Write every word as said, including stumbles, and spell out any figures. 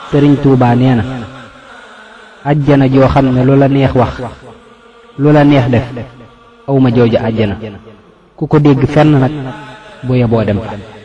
sëriñ Tuubaa nee na ajjana joo xam ne lu la neex wax lu la neex def awma jooju ajjana ku ko dégg fenn nag bu yeboo dem fa